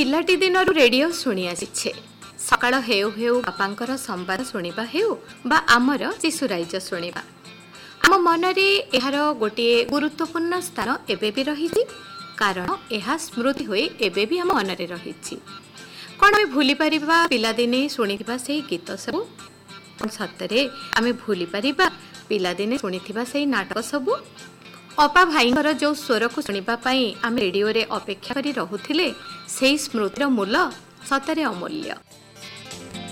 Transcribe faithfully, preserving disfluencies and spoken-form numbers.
ପିଲାଟି ଦିନରୁ ରେଡ଼ିଓ ଶୁଣି ଆସିଛେ। ସକାଳ ହେଉ ହେଉ ବାପାଙ୍କର ସମ୍ବାଦ ଶୁଣିବା ହେଉ ବା ଆମର ଶିଶୁରାଇଜ ଶୁଣିବା, ଆମ ମନରେ ଏହାର ଗୋଟିଏ ଗୁରୁତ୍ୱପୂର୍ଣ୍ଣ ସ୍ଥାନ ଏବେ ବି ରହିଛି, କାରଣ ଏହା ସ୍ମୃତି ହୋଇ ଏବେ ବି ଆମ ମନରେ ରହିଛି। କ'ଣ ଆମେ ଭୁଲି ପାରିବା ପିଲାଦିନେ ଶୁଣିଥିବା ସେହି ଗୀତ ସବୁ? ସତରେ ଆମେ ଭୁଲି ପାରିବା ପିଲାଦିନେ ଶୁଣିଥିବା ସେହି ନାଟକ ସବୁ? ଅପା ଭାଇଙ୍କର ଯେଉଁ ସ୍ୱରକୁ ଶୁଣିବା ପାଇଁ ଆମେ ରେଡ଼ିଓରେ ଅପେକ୍ଷା କରି ରହୁଥିଲେ, ସେହି ସ୍ମୃତିର ମୂଲ ସତରେ ଅମୂଲ୍ୟ।